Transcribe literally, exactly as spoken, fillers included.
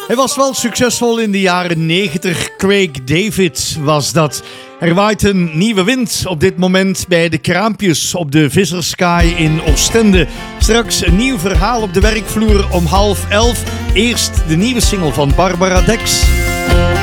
Hij was wel succesvol in de jaren negentig. Craig David was dat. Er waait een nieuwe wind op dit moment bij de Kraampjes op de Visserskaai in Oostende. Straks een nieuw verhaal op de werkvloer om half elf. Eerst de nieuwe single van Barbara Dex.